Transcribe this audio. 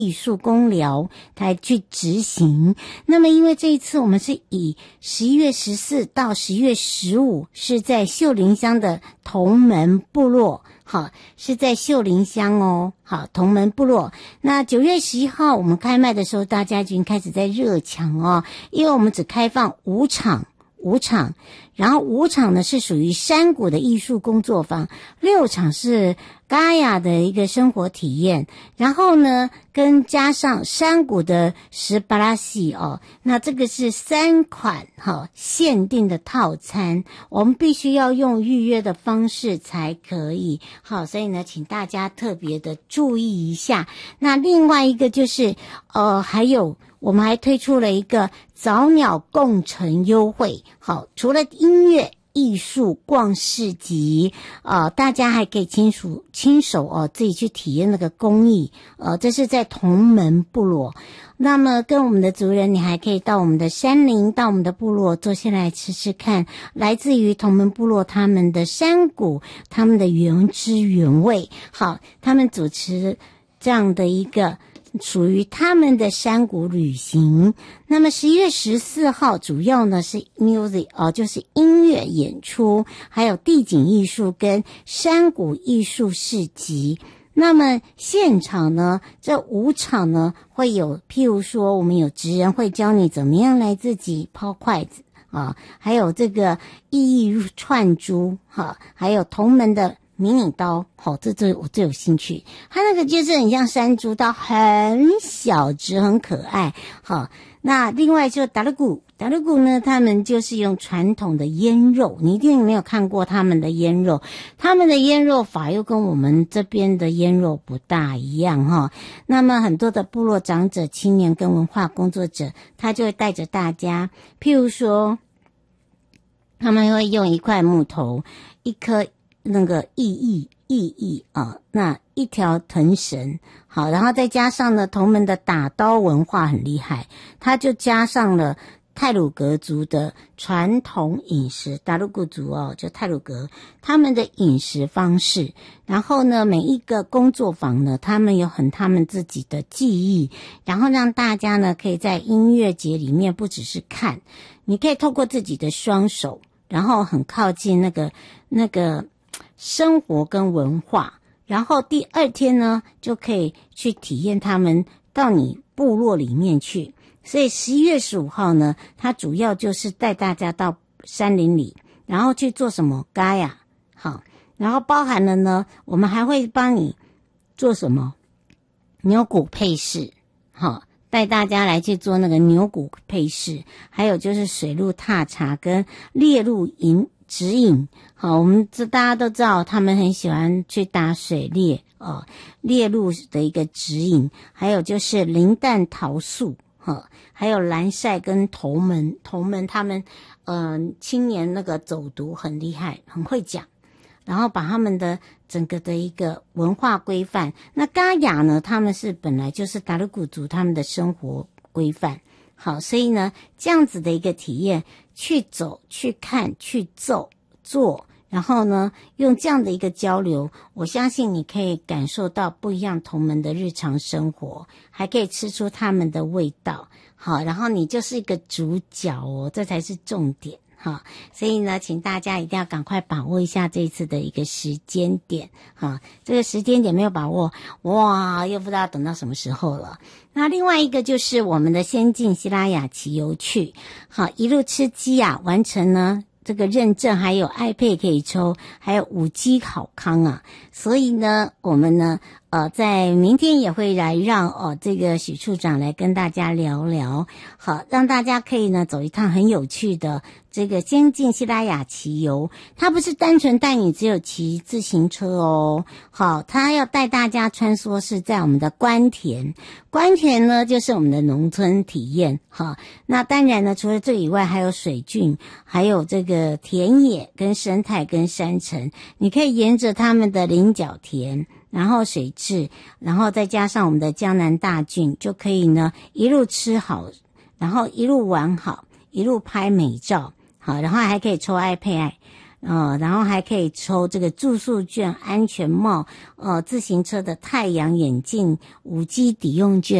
艺术工疗来去执行。那么因为这一次我们是以11月14到11月15是在秀林乡的同门部落，好，是在秀林乡哦，好，同门部落。那9月11号我们开卖的时候，大家已经开始在热抢哦，因为我们只开放5场，然后5场呢是属于山谷的艺术工作坊，6场是嘎雅的一个生活体验，然后呢跟加上山谷的十巴拉西哦，那这个是3款限定的套餐，我们必须要用预约的方式才可以，好，所以呢请大家特别的注意一下。那另外一个就是还有我们还推出了一个早鸟共乘优惠，好，除了音乐艺术逛市集大家还可以亲手自己去体验那个工艺，这是在同门部落。那么跟我们的族人，你还可以到我们的山林，到我们的部落坐下来吃吃看，来自于同门部落他们的山谷，他们的原汁原味，好，他们主持这样的一个属于他们的山谷旅行。那么11月14号主要呢是 music 就是音乐演出，还有地景艺术跟山谷艺术市集。那么现场呢，这5场呢会有，譬如说我们有职人会教你怎么样来自己抛筷子还有这个意义串珠还有同门的迷你刀，这我最有兴趣。它那个就是很像山猪刀，很小只，很可爱。那另外就达鲁古呢，他们就是用传统的腌肉，你一定没有看过他们的腌肉，他们的腌肉法又跟我们这边的腌肉不大一样那么很多的部落长者、青年跟文化工作者，他就会带着大家，譬如说他们会用一块木头，一颗那个意义那一条藤绳，好，然后再加上呢同门的打刀文化很厉害，他就加上了太鲁阁族的传统饮食，达鲁古族就太鲁阁他们的饮食方式，然后呢每一个工作坊呢他们有他们自己的技艺，然后让大家呢可以在音乐节里面不只是看，你可以透过自己的双手，然后很靠近那个生活跟文化，然后第2天呢就可以去体验他们到你部落里面去。所以11月15号呢，它主要就是带大家到山林里，然后去做什么嘎雅，好，然后包含了呢我们还会帮你做什么牛骨配饰，好，带大家来去做那个牛骨配饰，还有就是水路踏茶跟猎鹿指引，好，我们大家都知道他们很喜欢去打水猎猎鹿的一个指引，还有就是林蛋桃树还有蓝晒跟头门他们青年那个走读很厉害，很会讲，然后把他们的整个的一个文化规范。那嘎雅呢，他们是本来就是达鲁古族他们的生活规范，好，所以呢这样子的一个体验，去走去看去做，然后呢用这样的一个交流，我相信你可以感受到不一样同门的日常生活，还可以吃出他们的味道，好，然后你就是一个主角这才是重点所以呢请大家一定要赶快把握一下这一次的一个时间点这个时间点没有把握，哇，又不知道等到什么时候了。那另外一个就是我们的先进西拉雅骑游趣，好，一路吃鸡完成呢这个认证，还有 iPad 可以抽，还有5G 好康所以呢我们呢在明天也会来让这个许处长来跟大家聊聊，好，让大家可以呢走一趟很有趣的这个先进西拉雅骑游。它不是单纯带你只有骑自行车好，它要带大家穿梭是在我们的官田呢就是我们的农村体验好，那当然呢除了这以外还有水郡，还有这个田野跟生态跟山城，你可以沿着他们的菱角田，然后水质，然后再加上我们的江南大郡，就可以呢一路吃好，然后一路玩好，一路拍美照好，然后还可以抽 iPad， 然后还可以抽这个住宿券、安全帽、自行车的太阳眼镜、5G抵用券。